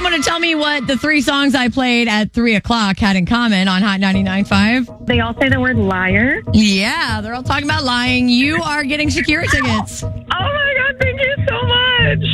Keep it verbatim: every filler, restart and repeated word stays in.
want to tell me what the three songs I played at three o'clock had in common on Hot ninety-nine point five? They all say the word liar. Yeah, they're all talking about lying. You are getting Shakira tickets.